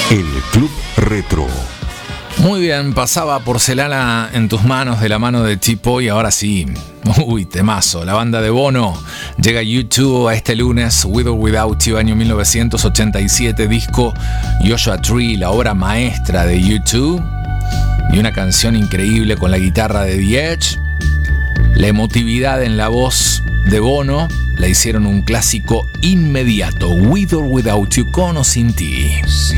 El Club Retro. Muy bien, pasaba Porcelana en tus manos de la mano de Tipo y ahora sí. Uy, temazo. La banda de Bono llega a YouTube a este lunes, With or Without You, año 1987, disco Joshua Tree, la obra maestra de YouTube, y una canción increíble con la guitarra de The Edge. La emotividad en la voz de Bono la hicieron un clásico inmediato, With or Without You, con o sin ti.